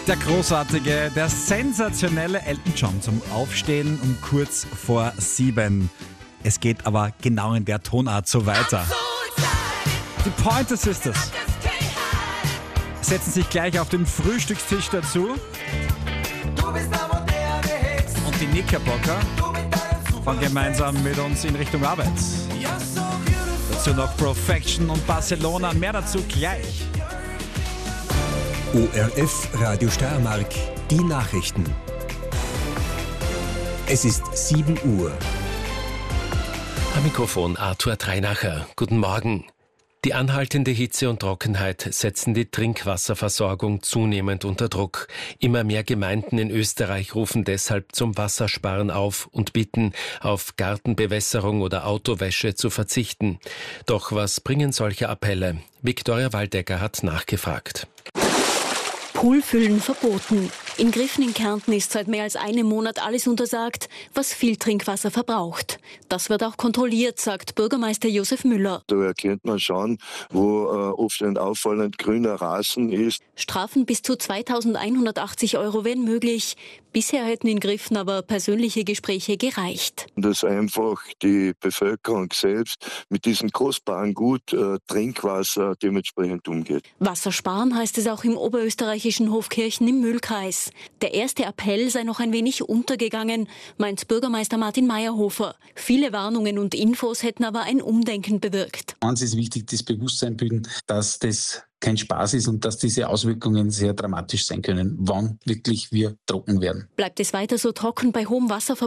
Der großartige, der sensationelle Elton John zum Aufstehen um kurz vor 7. Es geht aber genau in der Tonart so weiter. Die Pointer Sisters setzen sich gleich auf den Frühstückstisch dazu. Und die Knickerbocker fahren gemeinsam mit uns in Richtung Arbeit. Dazu noch Perfection und Barcelona. Mehr dazu gleich. ORF Radio Steiermark, die Nachrichten. Es ist 7 Uhr. Am Mikrofon Arthur Treinacher. Guten Morgen. Die anhaltende Hitze und Trockenheit setzen die Trinkwasserversorgung zunehmend unter Druck. Immer mehr Gemeinden in Österreich rufen deshalb zum Wassersparen auf und bitten, auf Gartenbewässerung oder Autowäsche zu verzichten. Doch was bringen solche Appelle? Viktoria Waldecker hat nachgefragt. Poolfüllen verboten. In Griffen in Kärnten ist seit mehr als einem Monat alles untersagt, was viel Trinkwasser verbraucht. Das wird auch kontrolliert, sagt Bürgermeister Josef Müller. Da erkennt man schon, wo oft ein auffallend grüner Rasen ist. Strafen bis zu 2.180 € wären möglich. Bisher hätten in Griffen aber persönliche Gespräche gereicht. Dass einfach die Bevölkerung selbst mit diesem kostbaren Gut Trinkwasser dementsprechend umgeht. Wassersparen heißt es auch im oberösterreichischen Hofkirchen im Mühlkreis. Der erste Appell sei noch ein wenig untergegangen, meint Bürgermeister Martin Meyerhofer. Viele Warnungen und Infos hätten aber ein Umdenken bewirkt. Uns ist wichtig, das Bewusstsein bilden, dass das kein Spaß ist und dass diese Auswirkungen sehr dramatisch sein können, wann wirklich wir trocken werden. Bleibt es weiter so trocken bei hohem Wasserverbrauch,